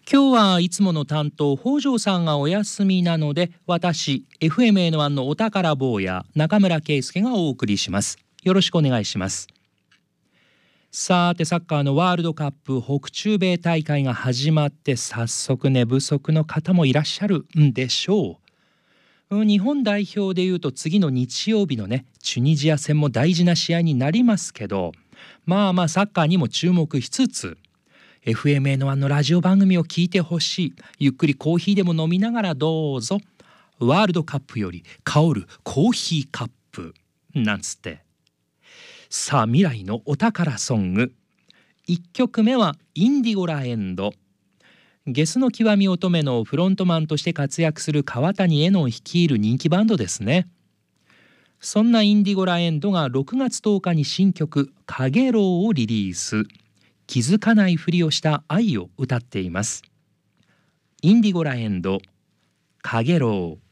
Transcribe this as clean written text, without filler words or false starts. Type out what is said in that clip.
今日はいつもの担当北条さんがお休みなので、私 FMN1 のお宝坊や中村圭介がお送りします。よろしくお願いします。さて、サッカーのワールドカップ北中米大会が始まって、早速寝不足の方もいらっしゃるんでしょう。日本代表でいうと次の日曜日のチュニジア戦も大事な試合になりますけど、まあサッカーにも注目しつつ、FMN1 のラジオ番組を聞いてほしい、ゆっくりコーヒーでも飲みながらどうぞ、ワールドカップより香るコーヒーカップなんつって。さあ、未来のお宝ソング、1曲目はインディゴラエンド。ゲスの極み乙女のフロントマンとして活躍する川谷絵音率いる人気バンドですね。そんなインディゴラエンドが6月10日に新曲「かげろう」をリリース。気づかないふりをした愛を歌っています。インディゴラエンド、かげろう。